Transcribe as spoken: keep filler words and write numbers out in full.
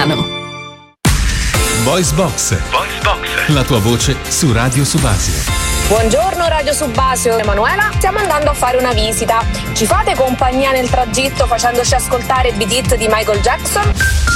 Milano. Voice Box. Voice Box. La tua voce su Radio Subasio. Buongiorno Radio Subasio, Emanuela, stiamo andando a fare una visita. Ci fate compagnia nel tragitto facendoci ascoltare Beat It di Michael Jackson?